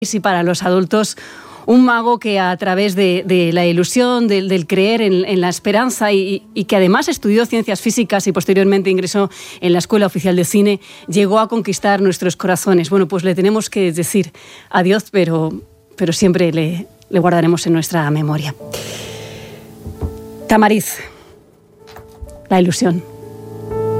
y para los adultos, un mago que a través de la ilusión, del creer en la esperanza y que además estudió ciencias físicas y posteriormente ingresó en la Escuela Oficial de Cine, llegó a conquistar nuestros corazones. Bueno, pues le tenemos que decir adiós, pero siempre le guardaremos en nuestra memoria. Tamariz, la ilusión.